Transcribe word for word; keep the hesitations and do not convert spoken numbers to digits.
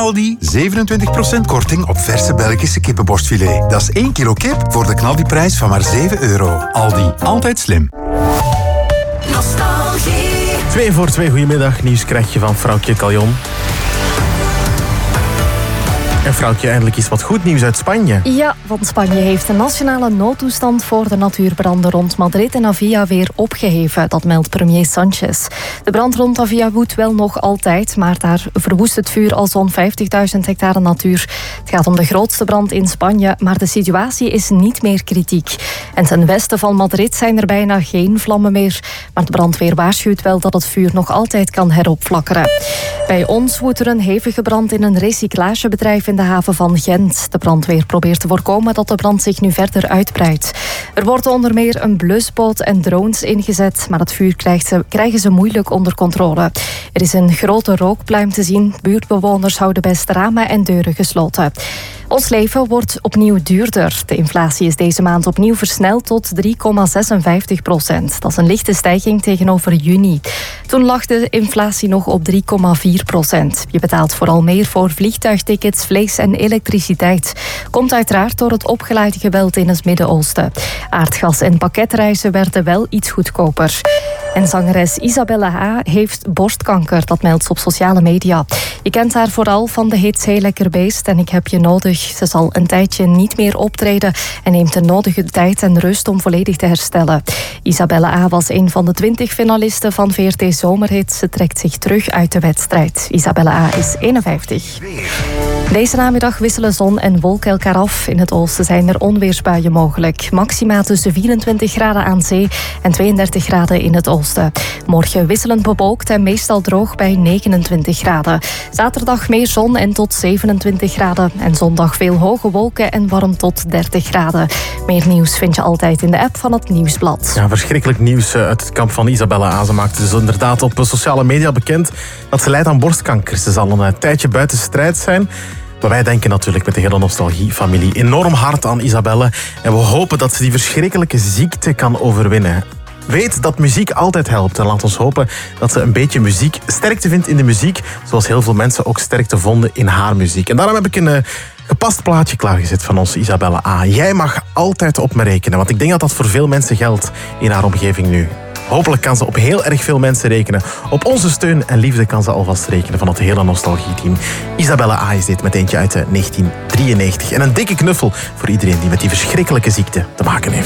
Aldi zevenentwintig procent korting op verse Belgische kippenborstfilet. Dat is één kilo kip voor de knaldiprijs van maar zeven euro. Aldi, altijd slim. Nostalgie. Twee voor twee, goedemiddag. Nieuws krijg je van Vrouwtje Caljon. En Vrouwtje, eindelijk is wat goed nieuws uit Spanje. Ja, want Spanje heeft de nationale noodtoestand voor de natuurbranden rond Madrid en Avia weer opgeheven. Dat meldt premier Sánchez. De brand rond Avia woedt wel nog altijd, maar daar verwoest het vuur al zo'n vijftigduizend hectare natuur. Het gaat om de grootste brand in Spanje, maar de situatie is niet meer kritiek. En ten westen van Madrid zijn er bijna geen vlammen meer. Maar de brandweer waarschuwt wel dat het vuur nog altijd kan heropflakkeren. Bij ons woedt er een hevige brand in een recyclagebedrijf in de haven van Gent. De brandweer probeert te voorkomen dat de brand zich nu verder uitbreidt. Er worden onder meer een blusboot en drones ingezet, maar het vuur krijgt ze, krijgen ze moeilijk onder controle. Er is een grote rookpluim te zien. Buurtbewoners houden best ramen en deuren gesloten. Ons leven wordt opnieuw duurder. De inflatie is deze maand opnieuw versneld tot drie komma zesenvijftig procent. Dat is een lichte stijging tegenover juni. Toen lag de inflatie nog op drie komma vier procent. Je betaalt vooral meer voor vliegtuigtickets, vlees en elektriciteit. Komt uiteraard door het opgeleide geweld in het Midden-Oosten. Aardgas en pakketreizen werden wel iets goedkoper. En zangeres Isabelle A. heeft borstkanker, dat meldt ze op sociale media. Je kent haar vooral van de hits Heel Lekker Beest en Ik Heb Je Nodig. Ze zal een tijdje niet meer optreden en neemt de nodige tijd en rust om volledig te herstellen. Isabelle A. was een van de twintig finalisten van V R T Zomerhit. Ze trekt zich terug uit de wedstrijd. Isabelle A. is eenenvijftig. Deze namiddag wisselen zon en wolken elkaar af. In het oosten zijn er onweersbuien mogelijk. Maxima tussen vierentwintig graden aan zee en tweeëndertig graden in het oosten. Morgen wisselend bewolkt en meestal droog bij negenentwintig graden. Zaterdag meer zon en tot zevenentwintig graden. En zondag veel hoge wolken en warm tot dertig graden. Meer nieuws vind je altijd in de app van het Nieuwsblad. Ja, verschrikkelijk nieuws uit het kamp van Isabelle A. Ze maakte dus inderdaad op sociale media bekend dat ze lijdt aan borstkanker. Ze zal een tijdje buiten strijd zijn. Maar wij denken natuurlijk met de hele nostalgiefamilie enorm hard aan Isabelle. En we hopen dat ze die verschrikkelijke ziekte kan overwinnen. Weet dat muziek altijd helpt. En laat ons hopen dat ze een beetje muziek sterkte vindt in de muziek. Zoals heel veel mensen ook sterkte vonden in haar muziek. En daarom heb ik een uh, gepast plaatje klaargezet van onze Isabelle A. Jij mag altijd op me rekenen. Want ik denk dat dat voor veel mensen geldt in haar omgeving nu. Hopelijk kan ze op heel erg veel mensen rekenen. Op onze steun en liefde kan ze alvast rekenen van het hele nostalgieteam. Isabelle A. is dit met eentje uit negentien drieënnegentig. En een dikke knuffel voor iedereen die met die verschrikkelijke ziekte te maken heeft.